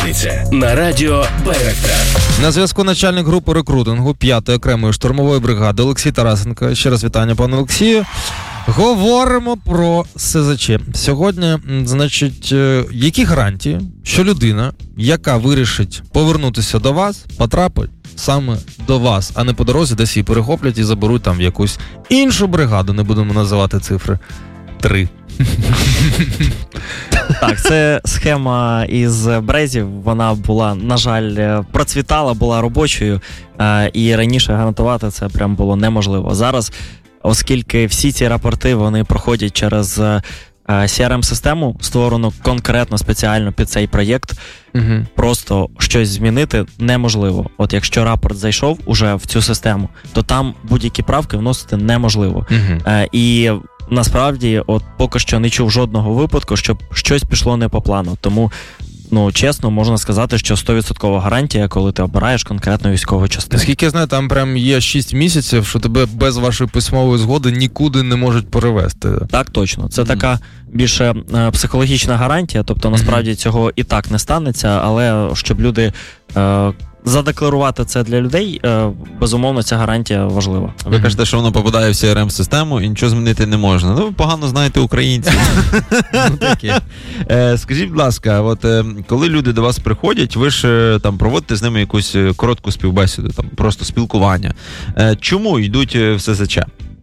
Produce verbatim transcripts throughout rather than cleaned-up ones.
п'ятниця на радіо Байрактар. На зв'язку начальник групи рекрутингу п'ятої окремої штурмової бригади Олексій Тарасенко. Ще раз вітання, пане Олексію. Говоримо про СЗЧ. Сьогодні, значить, які гарантії, що людина, яка вирішить повернутися до вас, потрапить саме до вас, а не по дорозі десь її перехоплять і заберуть там в якусь іншу бригаду, не будемо називати цифри, три. Так, це схема із Брезів, вона була, на жаль, процвітала, була робочою, і раніше гарантувати це прям було неможливо. Зараз, оскільки всі ці рапорти, вони проходять через сі ар ем-систему, створену конкретно спеціально під цей проєкт, угу. Просто щось змінити неможливо. От якщо рапорт зайшов уже в цю систему, то там будь-які правки вносити неможливо. Угу. І насправді, от поки що не чув жодного випадку, щоб щось пішло не по плану. Тому, ну, чесно, можна сказати, що сто відсотків гарантія, коли ти обираєш конкретну військову частину. Наскільки я знаю, там прям є шість місяців, що тебе без вашої письмової згоди нікуди не можуть перевести. Так, точно. Це mm-hmm. така більше е, психологічна гарантія, тобто, насправді, mm-hmm. цього і так не станеться, але щоб люди... Е, задекларувати це для людей, безумовно, ця гарантія важлива. Ви кажете, що воно попадає в сі ар ем-систему і нічого змінити не можна. Ну, ви погано знаєте українців. Скажіть, будь ласка, от коли люди до вас приходять, ви ж там проводите з ними якусь коротку співбесіду, там просто спілкування. Чому йдуть в СЗЧ?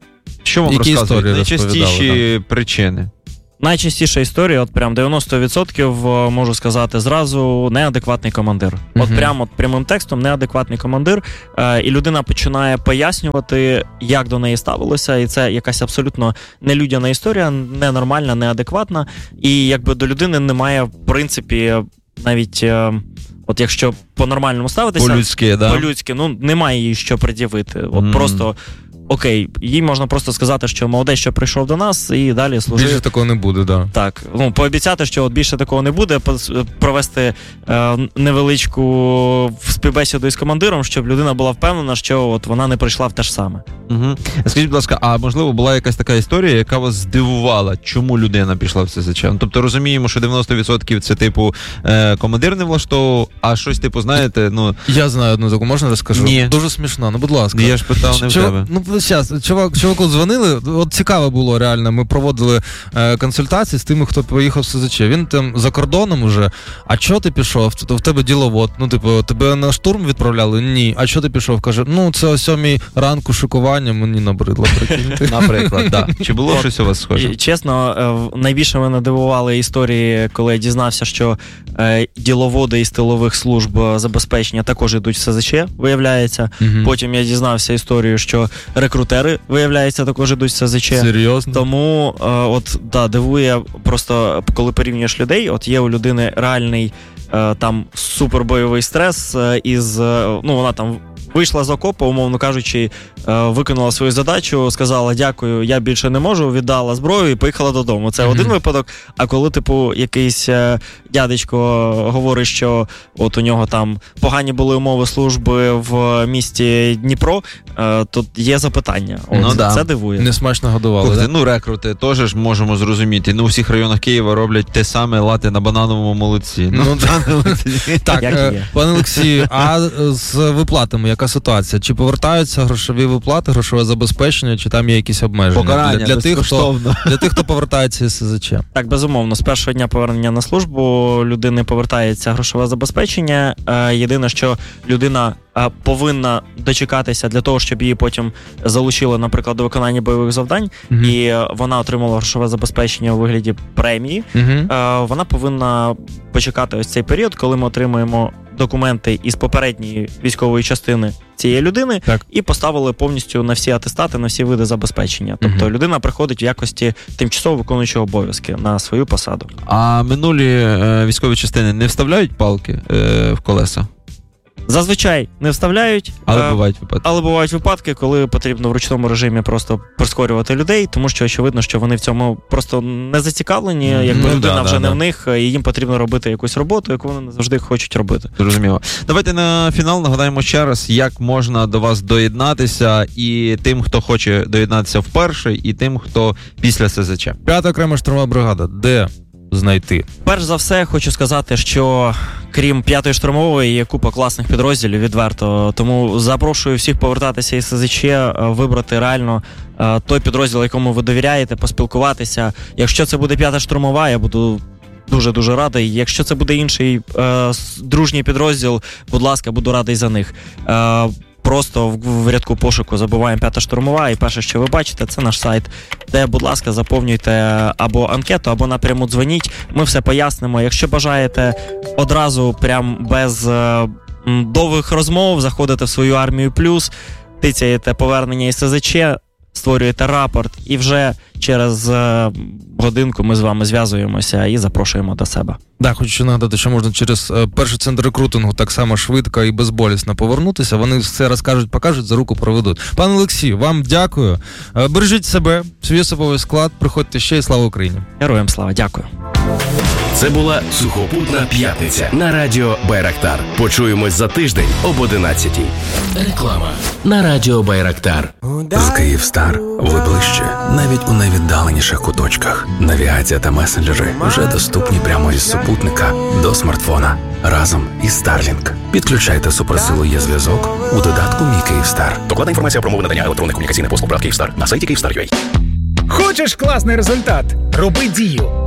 Що вам розказують? Найчастіші причини? Найчастіша історія, от прям дев'яносто відсотків, можу сказати зразу, неадекватний командир. Uh-huh. От прямо от прямим текстом неадекватний командир, е, і людина починає пояснювати, як до неї ставилося, і це якась абсолютно нелюдяна історія, ненормальна, неадекватна, і якби до людини немає, в принципі, навіть... Е, От якщо по-нормальному ставитися... По-людськи, да? По-людськи, ну, немає їй що пред'явити. От mm. просто... Окей, їй можна просто сказати, що молодець, що прийшов до нас, і далі служив. Більше такого не буде, да. Так, ну, пообіцяти, що от більше такого не буде, провести е, невеличку співбесіду із командиром, щоб людина була впевнена, що от вона не прийшла в те ж саме. Угу. Скажіть, будь ласка, а можливо була якась така історія, яка вас здивувала, чому людина пішла в СЗЧ? Тобто розуміємо, що дев'яносто відсотків це типу е, командир не влаштовував, а щось типу, знаєте, ну... Я знаю одну таку, можна розкажу? Ні. Дуже смішно, ну будь ласка. Я ж питав не в Чого, тебе. Ну, зараз, чувак, чуваку дзвонили, от цікаво було реально, ми проводили е, консультації з тими, хто поїхав в СЗЧ. Він там за кордоном уже, а чого ти пішов? В тебе діловод, ну, типу, тебе на штурм відправляли? Ні. А чого ти пішов? Каже, ну, це о сьомій ранку шикування, мені набридло, прикиньте. Наприклад, так. Чи було щось у вас схоже? Чесно, найбільше мене дивували історії, коли я дізнався, що е, діловоди із тилових служб забезпечення також йдуть в СЗЧ, виявляється. Угу. Потім я дізнався історію, що рекрутери, виявляється, також йдуть в СЗЧ. Серйозно? Тому, е, от, да, дивує просто, коли порівнюєш людей, от є у людини реальний е, там супербойовий стрес е, із, е, ну, вона там вийшла з окопу, умовно кажучи, виконала свою задачу, сказала дякую, я більше не можу, віддала зброю і поїхала додому. Це mm-hmm. один випадок. А коли, типу, якийсь дядечко говорить, що от у нього там погані були умови служби в місті Дніпро, то є запитання. От, ну, да. Це дивує. Несмачно годували. Слухайте, ну, рекрути теж ж можемо зрозуміти. Ну, у всіх районах Києва роблять те саме лати на банановому молоці. Ну, так, пане Олексію, а з виплатами яка ситуація? Чи повертаються грошові виплати, грошове забезпечення, чи там є якісь обмеження? Покарання, для, для, тих, хто, для тих, хто повертається із СЗЧ. Так, безумовно. З першого дня повернення на службу людини повертається грошове забезпечення. Єдине, що людина повинна дочекатися для того, щоб її потім залучили, наприклад, до виконання бойових завдань, uh-huh. і вона отримала грошове забезпечення у вигляді премії, uh-huh. вона повинна почекати ось цей період, коли ми отримуємо документи із попередньої військової частини цієї людини, так. і поставили повністю на всі атестати, на всі види забезпечення. Тобто uh-huh. людина приходить в якості тимчасово виконуючого обов'язки на свою посаду. А минулі е, військові частини не вставляють палки е, в колеса? Зазвичай не вставляють, але а, бувають випадки. Але бувають випадки, коли потрібно в ручному режимі просто прискорювати людей, тому що очевидно, що вони в цьому просто не зацікавлені, mm-hmm. якби ну, людина да, вже да, не да. в них, і їм потрібно робити якусь роботу, яку вони не завжди хочуть робити. Зрозуміло. Давайте на фінал нагадаємо ще раз, як можна до вас доєднатися і тим, хто хоче доєднатися вперше, і тим, хто після СЗЧ. П'ята окрема штурмова бригада. Де знайти? Перш за все, хочу сказати, що крім п'ятої штурмової, є купа класних підрозділів, відверто. Тому запрошую всіх повертатися із СЗЧ, вибрати реально той підрозділ, якому ви довіряєте, поспілкуватися. Якщо це буде п'ята штурмова, я буду дуже-дуже радий. Якщо це буде інший е, дружній підрозділ, будь ласка, буду радий за них. Е, Просто в, в рядку пошуку забуваємо п'ята штурмова, і перше, що ви бачите, це наш сайт, де, будь ласка, заповнюйте або анкету, або напряму дзвоніть. Ми все пояснимо. Якщо бажаєте одразу, прям без е, довгих розмов, заходите в свою армію плюс, тицяєте повернення із СЗЧ, створюєте рапорт, і вже через е, годинку ми з вами зв'язуємося і запрошуємо до себе. Да, хочу нагадати, що можна через е, перший центр рекрутингу так само швидко і безболісно повернутися. Вони все розкажуть, покажуть, за руку проведуть. Пане Олексію, вам дякую. Е, бережіть себе, свій особовий склад, приходьте ще, і слава Україні. Героям слава, дякую. Це була Сухопутна п'ятниця на радіо Байрактар. Почуємось за тиждень об одинадцятій. Реклама на радіо Байрактар. З Київстар ви ближче, навіть у найвіддаленіших куточках. Навігація та месенджери вже доступні прямо із супутника до смартфона. Разом із Starlink. Підключайте суперсилу є зв'язок у додатку «Мій Київстар». Докладна інформація про умови надання електронних комунікаційних послуг ПРАТ Київстар на сайті Київстар.ua. Хочеш класний результат? Роби дію.